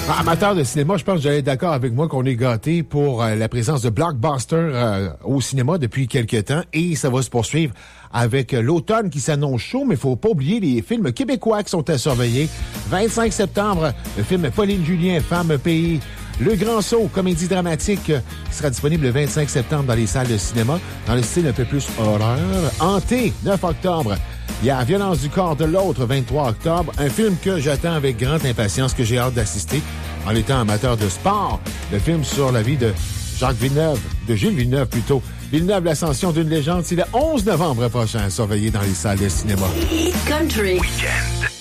Amateur de cinéma, je pense que vous allez être d'accord avec moi qu'on est gâtés pour la présence de blockbusters au cinéma depuis quelques temps et ça va se poursuivre avec l'automne qui s'annonce chaud, mais il faut pas oublier les films québécois qui sont à surveiller. 25 septembre, le film Pauline Julien, Femme Pays. Le Grand Saut, comédie dramatique, qui sera disponible le 25 septembre dans les salles de cinéma, dans le style un peu plus horreur. Hanté, 9 octobre. Il y a Violence du corps de l'autre, 23 octobre. Un film que j'attends avec grande impatience, que j'ai hâte d'assister en étant amateur de sport. Le film sur la vie de Jacques Villeneuve, de Gilles Villeneuve plutôt. Villeneuve, l'ascension d'une légende, c'est le 11 novembre prochain, surveillé dans les salles de cinéma. Country. Weekend.